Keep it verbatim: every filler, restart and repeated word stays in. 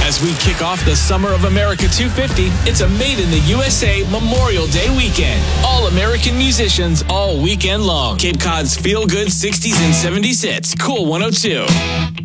As we kick off the Summer of America two fifty, it's a Made in the U S A Memorial Day weekend. All American musicians all weekend long. Cape Cod's feel-good sixties and seventies hits. Cool one oh two.